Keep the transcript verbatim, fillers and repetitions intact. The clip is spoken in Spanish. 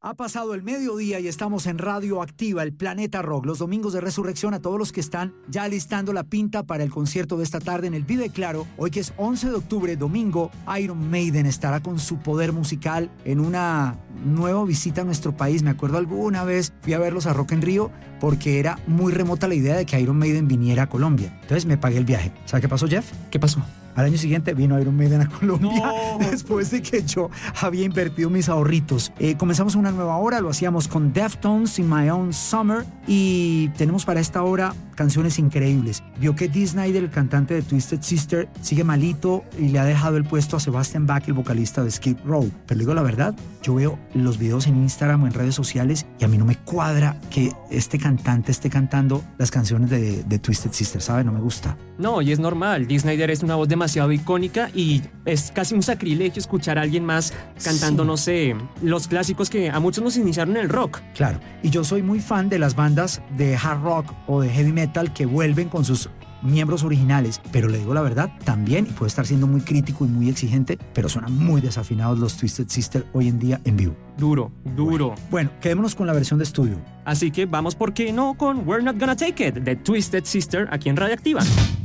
Ha pasado el mediodía y estamos en Radio Activa, el Planeta Rock, los domingos de resurrección. A todos los que están ya alistando la pinta para el concierto de esta tarde en el Vive Claro, hoy que es once de octubre, domingo, Iron Maiden estará con su poder musical en una nueva visita a nuestro país. Me acuerdo alguna vez fui a verlos a Rock en Río porque era muy remota la idea de que Iron Maiden viniera a Colombia. Entonces me pagué el viaje. ¿Sabe qué pasó, Jeff? ¿Qué pasó? Al año siguiente vino Iron Maiden a Colombia, no. después de que yo había invertido mis ahorritos. Eh, comenzamos una nueva hora, lo hacíamos con Deftones in My Own Summer y tenemos para esta hora canciones increíbles. Vio que Dee Snider, el cantante de Twisted Sister, sigue malito y le ha dejado el puesto a Sebastian Bach, el vocalista de Skid Row. Pero digo la verdad, yo veo los videos en Instagram o en redes sociales y a mí no me cuadra que este cantante esté cantando las canciones de, de Twisted Sister, ¿sabe? No me gusta. No, y es normal. Dee Snider es una voz demasiado icónica y es casi un sacrilegio escuchar a alguien más cantando, sí. no sé, los clásicos que a muchos nos iniciaron en el rock. Claro, y yo soy muy fan de las bandas de hard rock o de heavy metal que vuelven con sus miembros originales, pero le digo la verdad también, y puedo estar siendo muy crítico y muy exigente, pero suenan muy desafinados los Twisted Sister hoy en día en vivo. Duro, duro. Bueno, bueno, quedémonos con la versión de estudio. Así que vamos, ¿por qué no? Con We're Not Gonna Take It, de Twisted Sister, aquí en Radio Activa.